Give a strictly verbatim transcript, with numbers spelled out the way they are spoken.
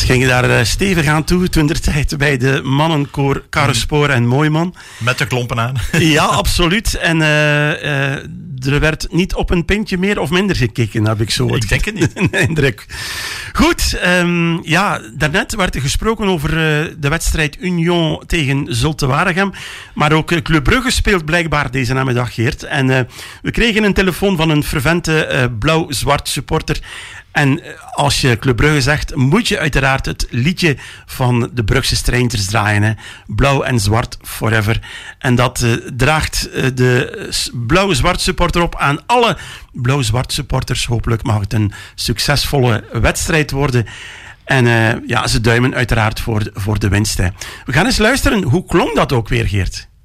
ging je daar uh, stevig aan toe toen der tijd bij de mannenkoor Karrespoor en Mooiman. Met de klompen aan. Ja, absoluut. En uh, uh, er werd niet op een pintje meer of minder gekeken, heb ik zo. Ik denk het niet. Een indruk. Goed, um, ja, daarnet werd er gesproken over uh, de wedstrijd Union tegen Zulte Waregem. Maar ook uh, Club Brugge speelt blijkbaar deze namiddag, Geert. En uh, we kregen een telefoon van een fervente uh, blauw-zwart supporter. En als je Club Brugge zegt, moet je uiteraard het liedje van de Brugse Strijders draaien. Hè? Blauw en zwart forever. En dat uh, draagt uh, de blauw-zwart supporter op aan alle blauw-zwart supporters. Hopelijk mag het een succesvolle wedstrijd worden. En uh, ja, ze duimen uiteraard voor, voor de winst. Hè. We gaan eens luisteren. Hoe klonk dat ook weer, Geert?